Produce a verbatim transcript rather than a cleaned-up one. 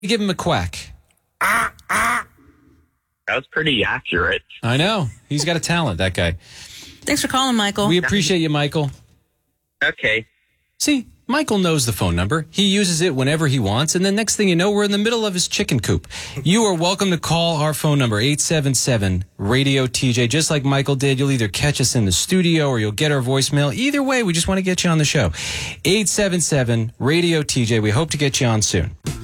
Give him a quack. That was pretty accurate. I know. He's got a talent, that guy. Thanks for calling, Michael. We appreciate you, Michael. Okay. See, Michael knows the phone number. He uses it whenever he wants, and then next thing you know, we're in the middle of his chicken coop. You are welcome to call our phone number, eight seven seven, radio T J. Just like Michael did, you'll either catch us in the studio or you'll get our voicemail. Either way, we just want to get you on the show. eight seven seven, radio T J. We hope to get you on soon.